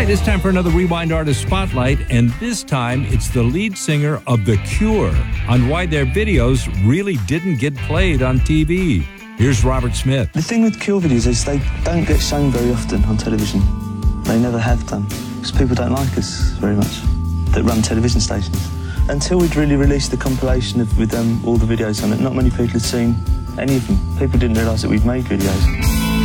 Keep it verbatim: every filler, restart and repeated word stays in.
it's time for another Rewind Artist Spotlight, and this time it's the lead singer of The Cure on why their videos really didn't get played on T V. Here's Robert Smith. The thing with Cure videos is they don't get shown very often on television. They never have done, because people don't like us very much that run television stations. Until we'd really released the compilation of, with um, all the videos on it, not many people had seen any of them. People didn't realise that we'd made videos.